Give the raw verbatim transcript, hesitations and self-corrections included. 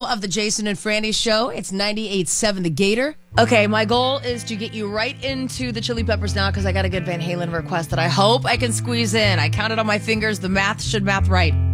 of the Jason and Franny Show. It's ninety-eight point seven The Gator. Okay, my goal is to get you right into the Chili Peppers now because I got a good Van Halen request that I hope I can squeeze in. I counted on my fingers. The math should math right.